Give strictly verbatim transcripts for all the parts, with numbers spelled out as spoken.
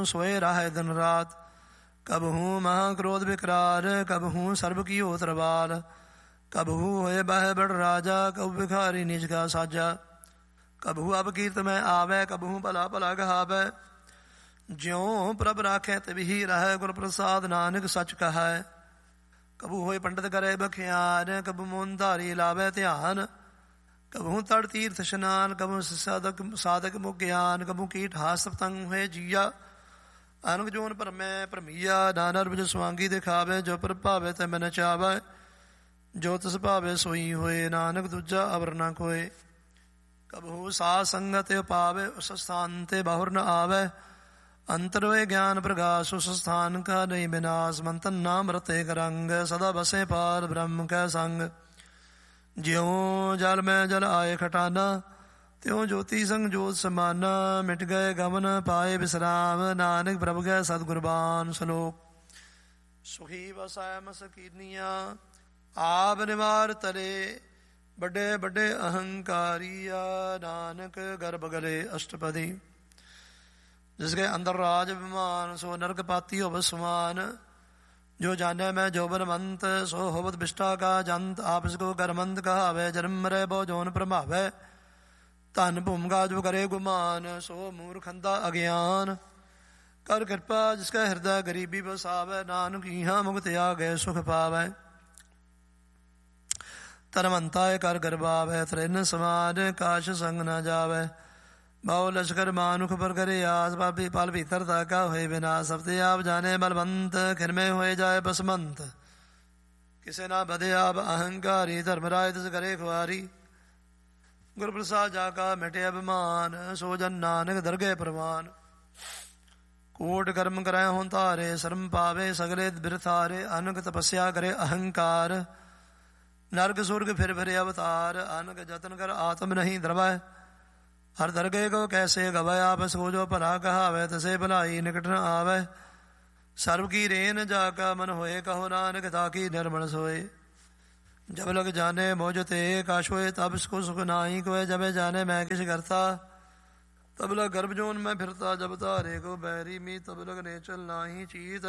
सोए राहे दिन रात। कबहू महाक्रोध विकराल, कबहू सर्ब की हो तरवाल। कबहू होए बह बड़ राजा, कबू भिखारी निज का साजा। कबहू अब कीर्त में आवे, कबहू भला भला कहावे। ज्यों प्रभ राखे तिबही रहे, गुर प्रसाद नानक सच कहे। कबू होए पंडित करे बखियान, कबू मोन धारी लावे ध्यान। कबहू तड़ तीर्थ स्नान, कबू साधक साधक मुख ज्ञान। कबू कीट हास पतंग हुए जिया, अनक जोन भरमै भरमिया। नाना रूप जो स्वांगी दिखावे, जो पर भावे ते मन चावे। जो तिस भावे सोई होए, नानक दूजा अवर न कोय। कबहू साध संगत पावे, उस स्थान ते बाहुर न आवे। अंतर होए ज्ञान प्रकाश, उस स्थान का नहीं विनाश। मंतन नाम रते करंग, सदा बसे पार ब्रह्म कै संग। ज्यों जल में जल आए खटाना, त्यों ज्योति संग ज्योत समाना। मिट गए गमन पाए विश्राम, नानक प्रभ गए सदगुरबान। श्लोक। सुखी बसाय मसकीनिया, आप निवार तरे। बड़े बड़े अहंकारिया, नानक गर्भ गले अष्टपदी। जिसके अंदर राज विमान, सो नरक पाती हो समान। जो जाने मैं जोबन मंत, सो होवत बिष्टा का जंत। आप इसको करमंत कहावे, जन्म मरे बो जोन प्रभावे। धन भूमगा जो करे गुमान, सो मूर्खंदा अज्ञान। कर कृपा जिसका हृदय गरीबी बसावे, नानक यहाँ मुक्त आ गए सुख पावे। तरमंता कर गर्भावे, त्रिन समान काश संग न जावे। बाओ लश्कर मानुख पर करे आस, पापी पल भीतर ताका होए विनाश। सबते आप जाने बलवंत, खिर में होए जाए बसमंत। किसे ना बधे आप अहंकारी, धर्मराय तिस करे खुआरी। गुर प्रसाद जाका मिटे अभिमान, सो जन नानक दरगे प्रवान। कोट कर्म करे हों तारे, शर्म पावे सगले बिरथारे। अनक तपस्या करे अहंकार, नरक सुर्ग फिर फिर अवतार। अनक जतन कर आत्म नहीं द्रवय, हर दरगे को कैसे गवय। आप सो जो भला कहावे, तसे भलाई निकट न आवे। सर्व की रेन जाका मन होए, कहो नानक ताकी निर्मल सोए। जब लग जाने मोज ते काश होए, तब इसको सुख नाई कोय। जब जाने मैं किस करता, तब लग गर्भ जोन में फिरता। जब तारे को बैरी मी, तब लग नेचल नाही चीत।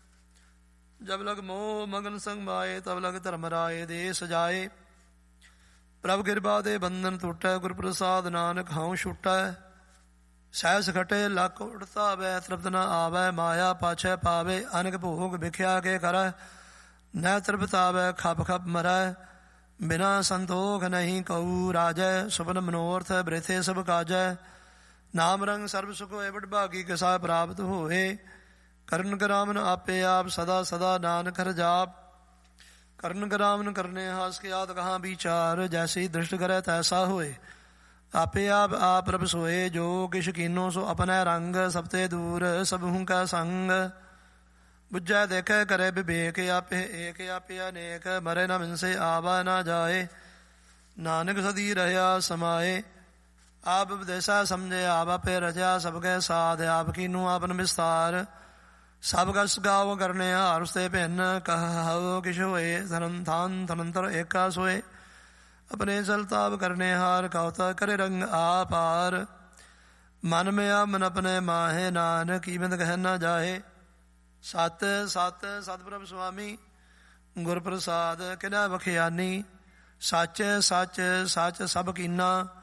जब लग मोह मगन संग माए, तब लग धर्मराय देश जाए। प्रभ कृपा दे बंधन टूटै, गुर प्रसाद नानक हाउ छूटै। सहस खटे लक उड़ता वै, तृप्त न आवै। माया पाछै पावे, अनक भोग भिख्या के करੈ। न तृप्त आवै, खप खप मरै। बिना संतोख नहीं कहू राजै। सुपन मनोरथ बृथे सब काजै। नाम रंग सर्व सुख होए, बड़ भागी किसा प्राप्त होए। करन करामन आपे आप, सदा सदा नानक हर जाप। करन करामन करने हास के आद कहाँ विचार। जैसी दृष्ट करे तैसा होए, आपे आप आप प्रभ सोए। जो किश कीनो सो अपने रंग, सबते दूर सबहू का संग। बुझै देखे करे विवेक, आपे एक आपे अनेक। मरे न मिनसे आवा न जाए, नानक सदी रहया समाए। आप उपदेशा समझे आप पे रचा, सबके साध आप कीनू आपन विस्तार। सब कस गाव करने हार, उसते भिन्न कहो किश होए। धनम थान धनंतर एका सोए, अपने चलताब करने हार। कौता करे रंग आपार, मन में आप मन अपने माहे। नानक कीमत कह न जाए। सत सत सतप्रभ स्वामी, गुर प्रसाद किना बखियानी। सच सच सच सब कीना,